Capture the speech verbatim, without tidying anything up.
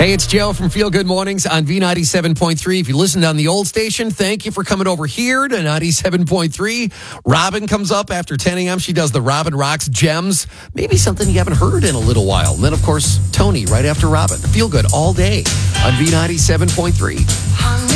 Hey, it's Joe from Feel Good Mornings on V ninety-seven point three. If you listened on the old station, thank you for coming over here to ninety-seven point three. Robin comes up after ten a.m. She does the Robin Rocks Gems. Maybe something you haven't heard in a little while. And then, of course, Tony right after Robin. Feel Good all day on V ninety-seven point three.